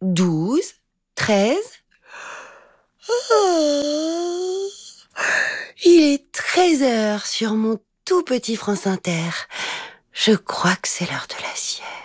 12, 13. Oh, il est 13 heures sur mon tout petit France Inter. Je crois que c'est l'heure de la sieste.